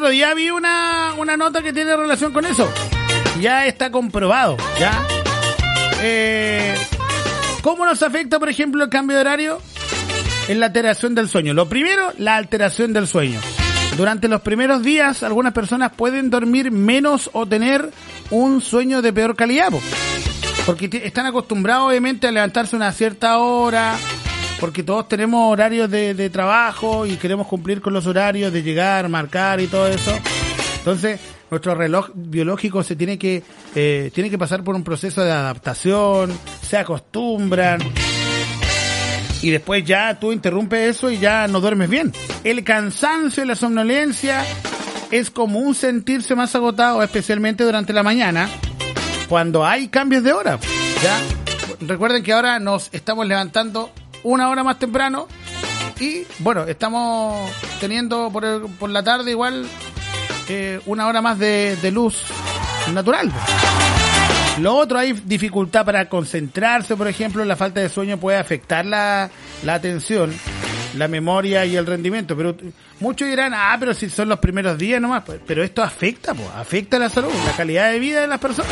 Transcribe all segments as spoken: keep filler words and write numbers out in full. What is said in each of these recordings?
otro día vi una, una nota que tiene relación con eso. Ya está comprobado, ¿ya? Eh, ¿Cómo nos afecta, por ejemplo, el cambio de horario? En la alteración del sueño. Lo primero, la alteración del sueño. Durante los primeros días, algunas personas pueden dormir menos o tener un sueño de peor calidad, po. Porque t- están acostumbrados, obviamente, a levantarse a una cierta hora, porque todos tenemos horarios de, de trabajo y queremos cumplir con los horarios de llegar, marcar y todo eso. Entonces, nuestro reloj biológico se tiene que eh, tiene que pasar por un proceso de adaptación, se acostumbran y después ya tú interrumpes eso y ya no duermes bien. El cansancio y la somnolencia es común sentirse más agotado, especialmente durante la mañana, cuando hay cambios de hora. ¿Ya? Recuerden que ahora nos estamos levantando una hora más temprano y, bueno, estamos teniendo por, el, por la tarde igual eh, una hora más de, de luz natural. Lo otro, hay dificultad para concentrarse, por ejemplo, la falta de sueño puede afectar la, la atención, la memoria y el rendimiento, pero muchos dirán, ah, pero si son los primeros días nomás, pero esto afecta, pues, afecta la salud, la calidad de vida de las personas.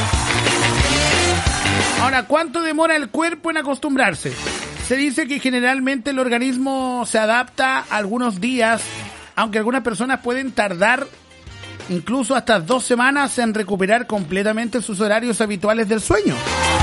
Ahora, ¿cuánto demora el cuerpo en acostumbrarse? Se dice que generalmente el organismo se adapta a algunos días, aunque algunas personas pueden tardar incluso hasta dos semanas en recuperar completamente sus horarios habituales del sueño.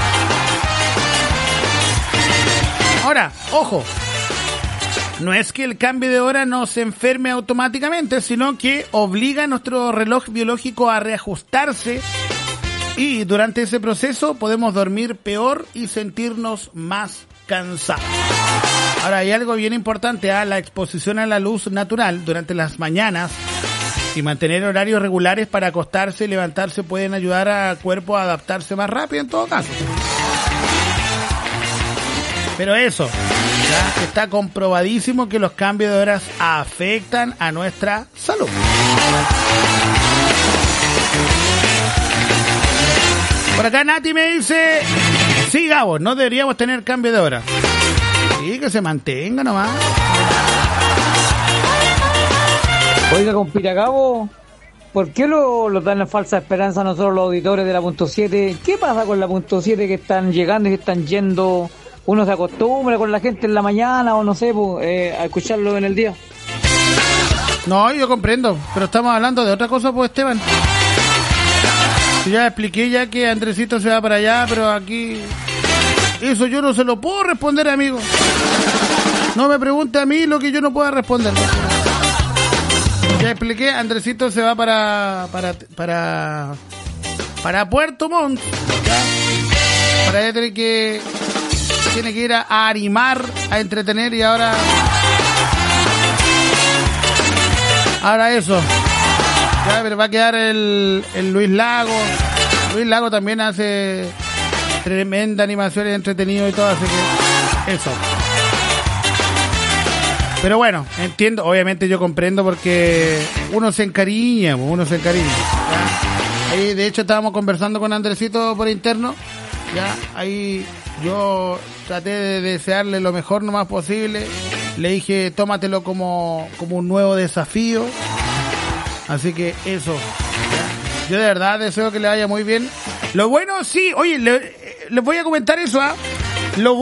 Ahora, ojo, no es que el cambio de hora nos enferme automáticamente, sino que obliga a nuestro reloj biológico a reajustarse y durante ese proceso podemos dormir peor y sentirnos más cansados. Ahora, hay algo bien importante, ¿eh? La exposición a la luz natural durante las mañanas y mantener horarios regulares para acostarse y levantarse pueden ayudar al cuerpo a adaptarse más rápido en todo caso. Pero eso, ya está comprobadísimo que los cambios de horas afectan a nuestra salud. Por acá Nati me dice, sí, Gabo, no deberíamos tener cambio de hora. Sí, que se mantenga nomás. Oiga, compita Gabo, ¿por qué lo, lo dan la falsa esperanza a nosotros los auditores de la punto siete? ¿Qué pasa con la punto siete que están llegando y que están yendo? Uno se acostumbra con la gente en la mañana o no sé, pues, eh, a escucharlo en el día. No, yo comprendo, pero estamos hablando de otra cosa, pues, Esteban. Ya expliqué ya que Andresito se va para allá, pero aquí... Eso yo no se lo puedo responder, amigo. No me pregunte a mí lo que yo no pueda responder. Ya expliqué, Andresito se va para... Para... Para... Para Puerto Montt. ¿Ya? Para allá tiene que... Tiene que ir a, a animar, a entretener y ahora... Ahora eso. Ya, pero va a quedar el, el Luis Lago. Luis Lago también hace tremenda animación y entretenido y todo, así que eso. Pero bueno, entiendo, obviamente yo comprendo porque uno se encariña, uno se encariña. ¿Ya? Ahí de hecho estábamos conversando con Andresito por interno. Ya, ahí yo traté de desearle lo mejor nomás posible. Le dije, tómatelo como, como un nuevo desafío. Así que eso. ¿Ya? Yo de verdad deseo que le vaya muy bien. Lo bueno, sí, oye, le, les voy a comentar eso, ¿ah? ¿eh? Lo